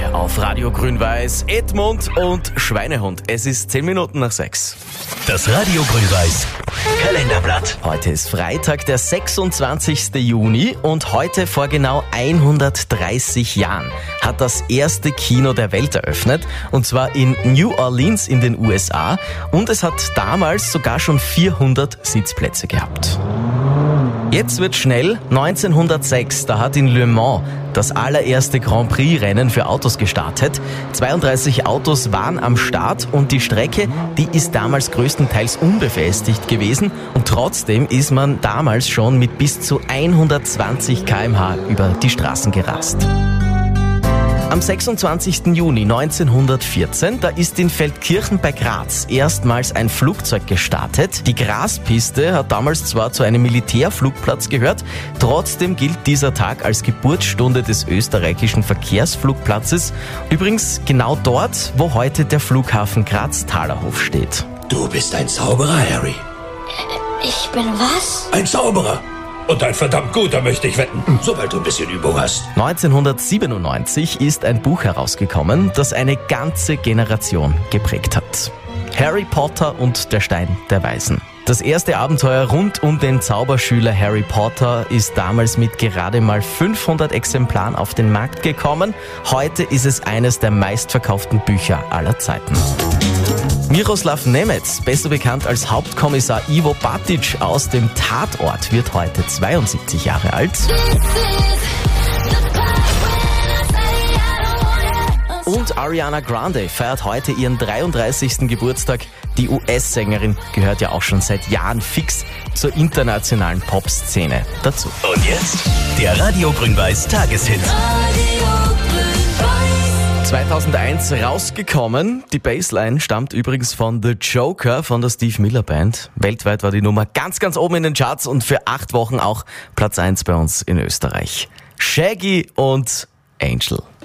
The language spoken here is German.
auf Radio Grün-Weiß, Edmund und Schweinehund. Es ist 10 Minuten nach 6. Das Radio Grün-Weiß Kalenderblatt. Heute ist Freitag, der 26. Juni und heute vor genau 130 Jahren hat das erste Kino der Welt eröffnet, und zwar in New Orleans in den USA, und es hat damals sogar schon 400 Sitzplätze gehabt. Jetzt wird schnell. 1906, da hat in Le Mans das allererste Grand Prix-Rennen für Autos gestartet. 32 Autos waren am Start und die Strecke, die ist damals größtenteils unbefestigt gewesen, und trotzdem ist man damals schon mit bis zu 120 km/h über die Straßen gerast. Am 26. Juni 1914, da ist in Feldkirchen bei Graz erstmals ein Flugzeug gestartet. Die Graspiste hat damals zwar zu einem Militärflugplatz gehört, trotzdem gilt dieser Tag als Geburtsstunde des österreichischen Verkehrsflugplatzes. Übrigens genau dort, wo heute der Flughafen Graz-Thalerhof steht. Du bist ein Zauberer, Harry. Ich bin was? Ein Zauberer. Und ein verdammt guter, möchte ich wetten, sobald du ein bisschen Übung hast. 1997 ist ein Buch herausgekommen, das eine ganze Generation geprägt hat. Harry Potter und der Stein der Weisen. Das erste Abenteuer rund um den Zauberschüler Harry Potter ist damals mit gerade mal 500 Exemplaren auf den Markt gekommen. Heute ist es eines der meistverkauften Bücher aller Zeiten. Miroslav Nemec, besser bekannt als Hauptkommissar Ivo Batic aus dem Tatort, wird heute 72 Jahre alt. Und Ariana Grande feiert heute ihren 33. Geburtstag. Die US-Sängerin gehört ja auch schon seit Jahren fix zur internationalen Popszene dazu. Und jetzt der Radio Grün-Weiß Tageshit. 2001 rausgekommen. Die Bassline stammt übrigens von The Joker von der Steve Miller Band. Weltweit war die Nummer ganz, ganz oben in den Charts und für 8 Wochen auch Platz 1 bei uns in Österreich. Shaggy und Angel.